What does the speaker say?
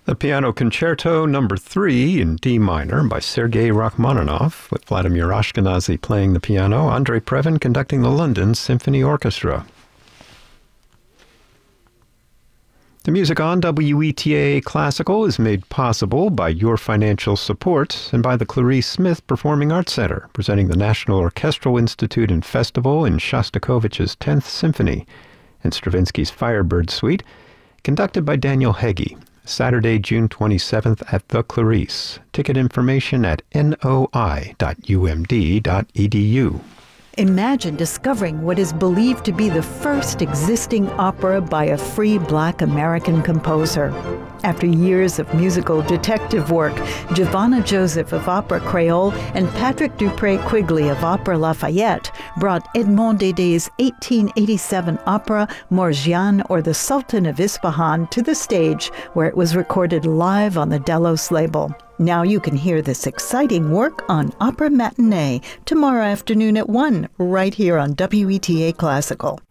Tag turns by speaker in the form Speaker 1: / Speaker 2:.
Speaker 1: The Piano Concerto No. 3 in D minor by Sergei Rachmaninoff, with Vladimir Ashkenazy playing the piano, Andrei Previn conducting the London Symphony Orchestra. The music on WETA Classical is made possible by your financial support and by the Clarice Smith Performing Arts Center, presenting the National Orchestral Institute and Festival in Shostakovich's 10th Symphony and Stravinsky's Firebird Suite, conducted by Daniel Heggie. Saturday, June 27th at the Clarice. Ticket information at noi.umd.edu.
Speaker 2: Imagine discovering what is believed to be the first existing opera by a free Black American composer. After years of musical detective work, Giovanna Joseph of Opera Creole and Patrick Dupré Quigley of Opera Lafayette brought Edmond Dédé's 1887 opera Morgiane, or the Sultan of Isfahan, to the stage, where it was recorded live on the Delos label. Now you can hear this exciting work on Opera Matinee tomorrow afternoon at 1, right here on WETA Classical.